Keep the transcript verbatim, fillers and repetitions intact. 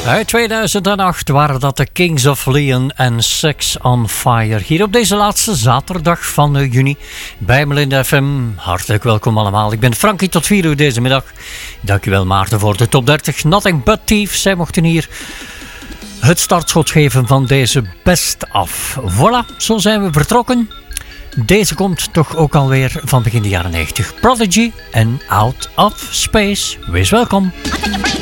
Uit tweeduizend acht waren dat de Kings of Leon en Sex on Fire. Hier op deze laatste zaterdag van uh, juni bij Melinda F M. Hartelijk welkom allemaal. Ik ben Frankie tot vier uur deze middag. Dankjewel Maarten voor de top dertig. Nothing but Thieves. Zij mochten hier het startschot geven van deze best af. Voilà, zo zijn we vertrokken. Deze komt toch ook alweer van begin de jaren negentig. Prodigy en Out of Space. Wees welkom.